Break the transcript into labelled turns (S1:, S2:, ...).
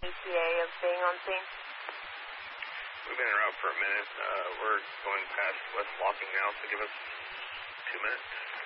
S1: ETA of being on scene?
S2: We've been en route for a minute. We're going past West Locking now, so give us 2 minutes.